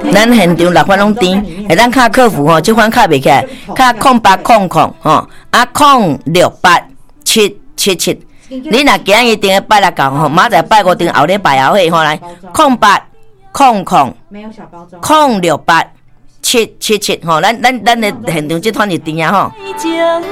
咱现场6番拢甜，下咱卡客服吼，这款卡袂起来，卡0800吼啊0687777。你若今日订个拜六到吼，明仔拜5订后礼拜后迄吼来0800068777吼，咱的现场这款是甜啊吼。